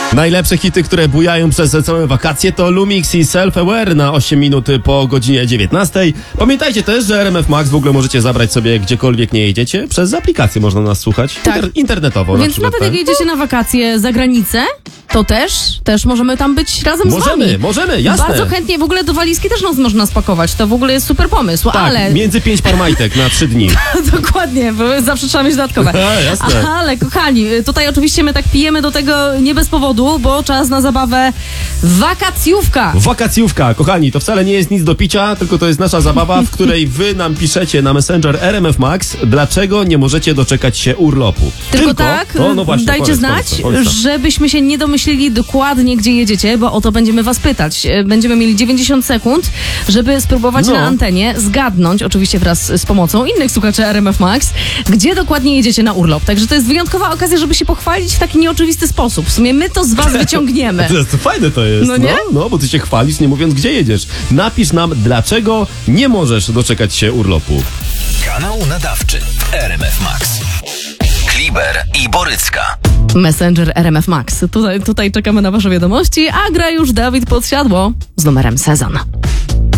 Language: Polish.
Najlepsze hity, które bujają przez całe wakacje, to Lumix i Self-Aware na 8 minut po godzinie 19. Pamiętajcie też, że RMF Max w ogóle możecie zabrać sobie gdziekolwiek nie jedziecie. Przez aplikację można nas słuchać. Tak. Internetowo. Więc nawet jak jedziecie na wakacje za granicę, to też możemy tam być razem z wami. Możemy, jasne. Bardzo chętnie, w ogóle do walizki też nas można spakować. To w ogóle jest super pomysł, tak, ale... między 5 par majtek na 3 dni. Dokładnie, bo zawsze trzeba mieć dodatkowe. Jasne. Ale kochani, tutaj oczywiście my tak pijemy do tego nie bez powodu, bo czas na zabawę wakacjówka. Wakacjówka, kochani, to wcale nie jest nic do picia, tylko to jest nasza zabawa, w której wy nam piszecie na Messenger RMF Max, dlaczego nie możecie doczekać się urlopu. Tylko tak, no właśnie, dajcie znać, żebyśmy się nie domyślili dokładnie, gdzie jedziecie, bo o to będziemy was pytać. Będziemy mieli 90 sekund, żeby spróbować na antenie zgadnąć, oczywiście wraz z pomocą innych słuchaczy RMF Max, gdzie dokładnie jedziecie na urlop. Także to jest wyjątkowa okazja, żeby się pochwalić w taki nieoczywisty sposób. W sumie my to z was wyciągniemy. To fajne to jest. No nie? No, bo ty się chwalisz, nie mówiąc, gdzie jedziesz. Napisz nam, dlaczego nie możesz doczekać się urlopu. Kanał nadawczy RMF Max. Kliber i Borycka. Messenger RMF Max. Tutaj czekamy na wasze wiadomości, a gra już Dawid Podsiadło z numerem Sezon.